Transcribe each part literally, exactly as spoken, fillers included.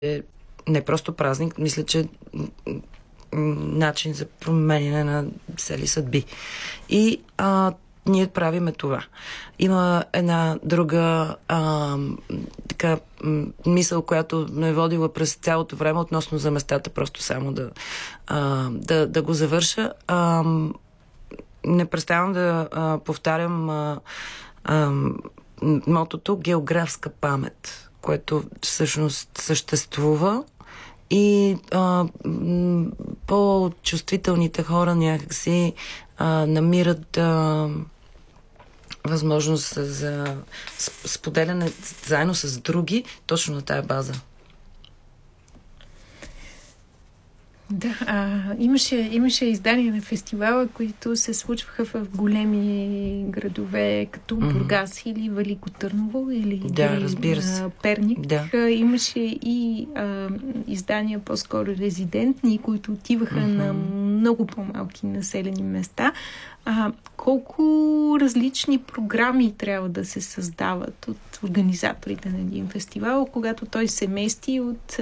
е не просто празник, мисля, че начин за променяне на цели съдби. И а, ние правиме това. Има една друга а, така мисъл, която ме е водила през цялото време относно за местата, просто само да, а, да, да го завърша. А, не преставам да а, повтарям а, а, мотото географска памет, което всъщност съществува и а, м- по-чувствителните хора някакси а, намират а, възможност за споделяне заедно с други точно на тая база. Да, а, имаше, имаше издания на фестивала, които се случваха в големи градове, като mm-hmm. Бургас или Велико Търново, или, да, или разбира се. А, Перник. Да. А, имаше и а, издания по-скоро резидентни, които отиваха mm-hmm. на много по-малки населени места. А, колко различни програми трябва да се създават от организаторите на един фестивал, когато той се мести от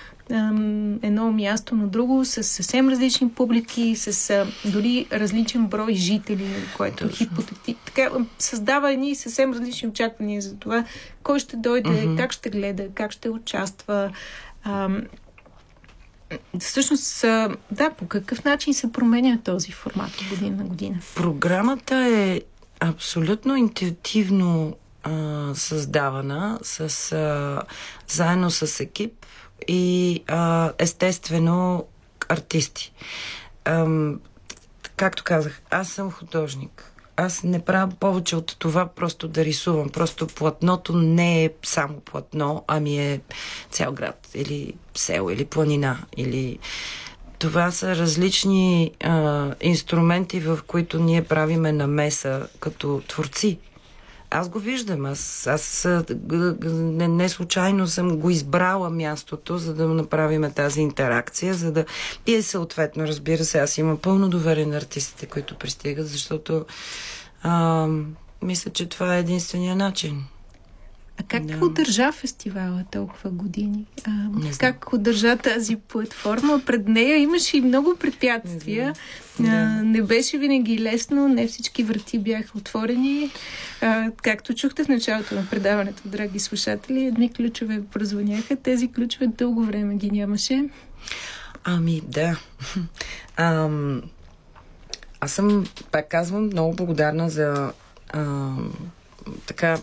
едно място на друго, с съвсем различни публики, с а, дори различен брой жители, което хипотетично така създава едни съвсем различни очаквания за това кой ще дойде, mm-hmm. как ще гледа, как ще участва. А, всъщност, а, да, по какъв начин се променя този формат от година на година? Програмата е абсолютно интуитивно а, създавана с, а, заедно с екип и а, естествено артисти. Ам, както казах, аз съм художник. Аз не правя повече от това просто да рисувам. Просто платното не е само платно, ами е цял град или село, или планина. Или... Това са различни а, инструменти, в които ние правиме намеса като творци. Аз го виждам. Аз, аз не, не случайно съм го избрала мястото, за да направим тази интеракция, за да... И съответно, разбира се, аз имам пълно доверие на артистите, които пристигат, защото а, мисля, че това е единствения начин. А как да. удържа фестивала толкова години? А, как удържа тази платформа? Пред нея имаше и много препятствия. Да. А, не беше винаги лесно, не всички врати бяха отворени. А, както чухте в началото на предаването, драги слушатели, едни ключове прозвъняха. Тези ключове дълго време ги нямаше. Ами, да. Ам, аз съм, пак казвам, много благодарна за ам, така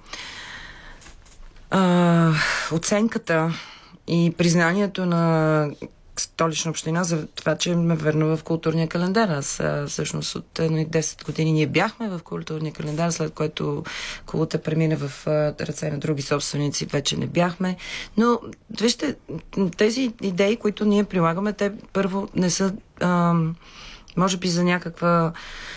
Uh, оценката и признанието на Столична община за това, че ме върна в културния календар. Аз всъщност от десет години ние бяхме в културния календар, след което култа премина в ръце на други собственици, вече не бяхме. Но, вижте, тези идеи, които ние прилагаме, те първо не са ам, може би за някаква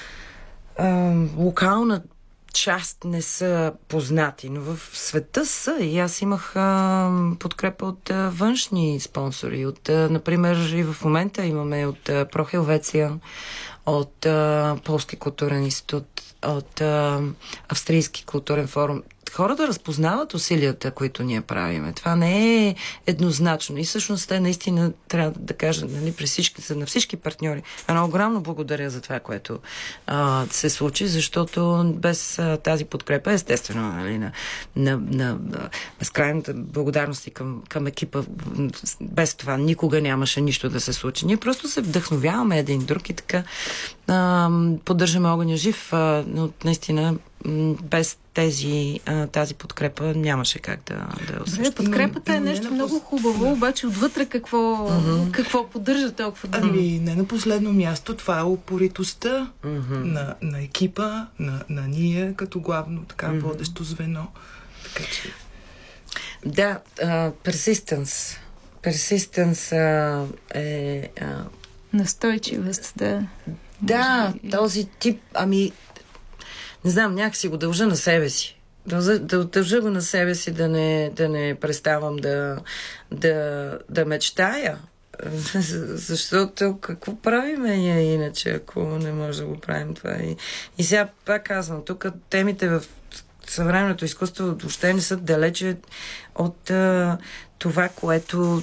ам, локална част не са познати, но в света са. И аз имах а, подкрепа от а, външни спонсори. От, а, например, и в момента имаме от а, Про Хелвеция, от а, Полски културен институт, от а, Австрийски културен форум. Хора да разпознават усилията, които ние правиме. Това не е еднозначно. И всъщност те наистина трябва да кажа, нали, при всички, на всички партньори. Едно огромно благодаря за това, което а, се случи, защото без а, тази подкрепа, естествено, нали, на, на, на, на безкрайната благодарност и към, към екипа, без това никога нямаше нищо да се случи. Ние просто се вдъхновяваме един друг и така а, поддържаме огъня жив, а, но наистина без тези, тази подкрепа нямаше как да, да осъществим. Подкрепата е нещо много хубаво, обаче отвътре какво, mm-hmm. какво поддържа толкова дълго? Ами, не на последно място, това е упоритостта mm-hmm. на, на екипа, на, на ние като главно така mm-hmm. водещо звено. Така че... Да, uh, persistence. Persistence uh, е... Uh... Настойчивост, да. Да, този тип, ами не знам, някакси го дължа на себе си. Дължа, дължа го на себе си да не, да не преставам да, да, да мечтая. Защото какво правиме ние иначе, ако не може да го правим това? И, и сега пак казвам, тук темите в съвременното изкуство въобще не са далече от а, това, което